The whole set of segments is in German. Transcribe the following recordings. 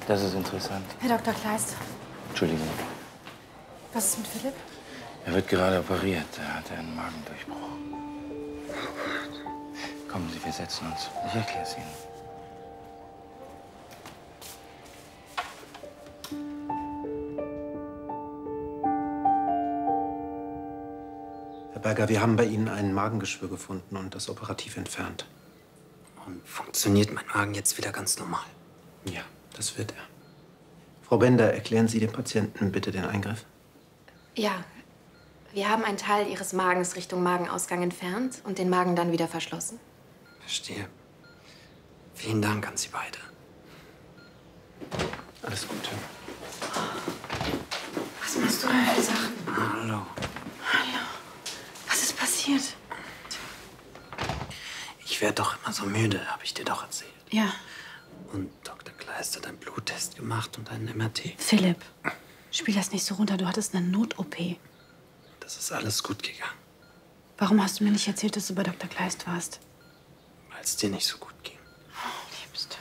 Das ist interessant. Herr Dr. Kleist. Entschuldigung. Was ist mit Philipp? Er wird gerade operiert. Er hatte einen Magendurchbruch. Kommen Sie, wir setzen uns. Ich erkläre es Ihnen. Herr Berger, wir haben bei Ihnen ein Magengeschwür gefunden und das operativ entfernt. Und funktioniert mein Magen jetzt wieder ganz normal? Ja, das wird er. Frau Bender, erklären Sie dem Patienten bitte den Eingriff. Ja. Wir haben einen Teil Ihres Magens Richtung Magenausgang entfernt und den Magen dann wieder verschlossen. Verstehe. Vielen Dank an Sie beide. Alles Gute. Was machst du denn für Sachen? Hallo. Hallo. Was ist passiert? Ich werde doch immer so müde, habe ich dir doch erzählt. Ja. Und Dr. Kleist hat einen Bluttest gemacht und einen MRT. Philipp, spiel das nicht so runter. Du hattest eine Not-OP. Das ist alles gut gegangen, Warum hast du mir nicht erzählt, dass du bei Dr. Kleist warst? weil es dir nicht so gut ging. Liebster.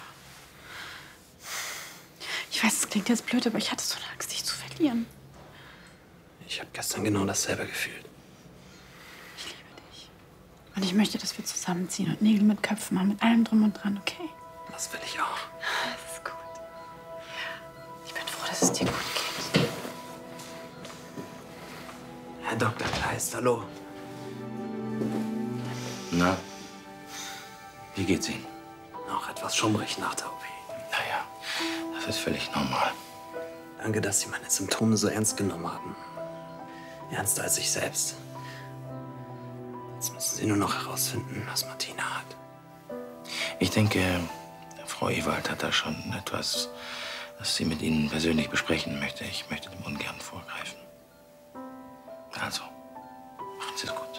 Ich weiß, es klingt jetzt blöd, aber ich hatte so eine Angst, dich zu verlieren. Ich habe gestern genau dasselbe gefühlt. Ich liebe dich. Und ich möchte, dass wir zusammenziehen und Nägel mit Köpfen machen, mit allem drum und dran, okay? Das will ich auch. Das ist gut. Ja. Ich bin froh, dass es dir gut geht. Herr Dr. Kleist, hallo. Na, wie geht's Ihnen? Noch etwas schummrig nach der OP. Naja, das ist völlig normal. Danke, dass Sie meine Symptome so ernst genommen haben. Ernster als ich selbst. Jetzt müssen Sie nur noch herausfinden, was Martina hat. Ich denke, Frau Ewald hat da schon etwas, das sie mit Ihnen persönlich besprechen möchte. Ich möchte dem ungern vorgreifen. Also, machen Sie es gut.